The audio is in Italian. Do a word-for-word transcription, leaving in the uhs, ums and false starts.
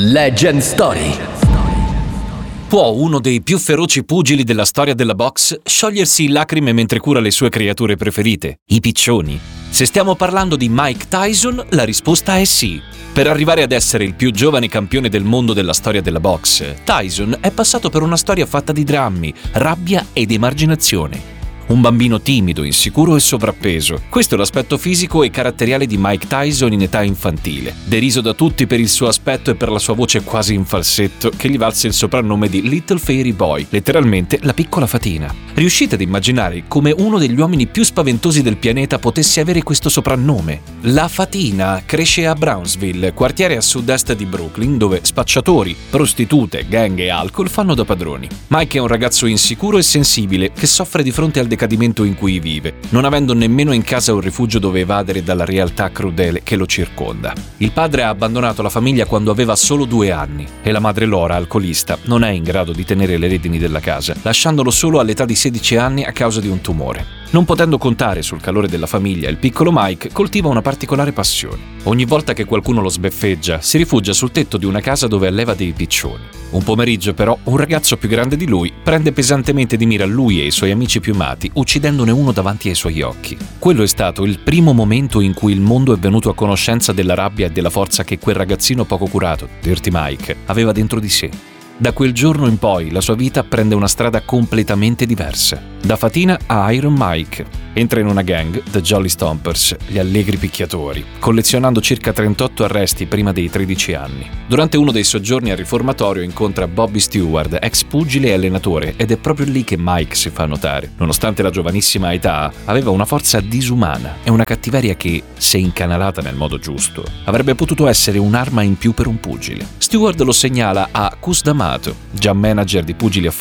Legend Story. Può uno dei più feroci pugili della storia della box sciogliersi in lacrime mentre cura le sue creature preferite, i piccioni? Se stiamo parlando di Mike Tyson, la risposta è sì. Per arrivare ad essere il più giovane campione del mondo della storia della box, Tyson è passato per una storia fatta di drammi, rabbia ed emarginazione. Un bambino timido, insicuro e sovrappeso. Questo è l'aspetto fisico e caratteriale di Mike Tyson in età infantile. Deriso da tutti per il suo aspetto e per la sua voce quasi in falsetto, che gli valse il soprannome di Little Fairy Boy, letteralmente la piccola fatina. Riuscite ad immaginare come uno degli uomini più spaventosi del pianeta potesse avere questo soprannome? La fatina cresce a Brownsville, quartiere a sud-est di Brooklyn, dove spacciatori, prostitute, gang e alcol fanno da padroni. Mike è un ragazzo insicuro e sensibile che soffre di fronte al decadimento in cui vive, non avendo nemmeno in casa un rifugio dove evadere dalla realtà crudele che lo circonda. Il padre ha abbandonato la famiglia quando aveva solo due anni e la madre Laura, alcolista, non è in grado di tenere le redini della casa, lasciandolo solo all'età di sedici anni a causa di un tumore. Non potendo contare sul calore della famiglia, il piccolo Mike coltiva una particolare passione. Ogni volta che qualcuno lo sbeffeggia, si rifugia sul tetto di una casa dove alleva dei piccioni. Un pomeriggio, però, un ragazzo più grande di lui prende pesantemente di mira lui e i suoi amici piumati, uccidendone uno davanti ai suoi occhi. Quello è stato il primo momento in cui il mondo è venuto a conoscenza della rabbia e della forza che quel ragazzino poco curato, Dirty Mike, aveva dentro di sé. Da quel giorno in poi la sua vita prende una strada completamente diversa. Da fatina a Iron Mike. Entra in una gang, The Jolly Stompers, gli allegri picchiatori, collezionando circa trentotto arresti prima dei tredici anni. Durante uno dei soggiorni al riformatorio incontra Bobby Stewart, ex pugile e allenatore, ed è proprio lì che Mike si fa notare. Nonostante la giovanissima età, aveva una forza disumana e una cattiveria che, se incanalata nel modo giusto, avrebbe potuto essere un'arma in più per un pugile. Stewart lo segnala a Cus D'Amato, già manager di pugili